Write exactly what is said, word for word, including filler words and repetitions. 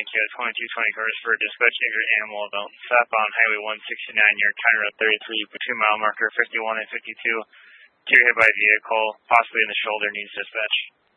Kilo twenty-two twenty cars for dispatch injured animal about southbound Highway one sixty-nine near County Road thirty-three, between mile marker fifty-one and fifty-two. Two hit by vehicle, possibly in the shoulder, needs dispatch.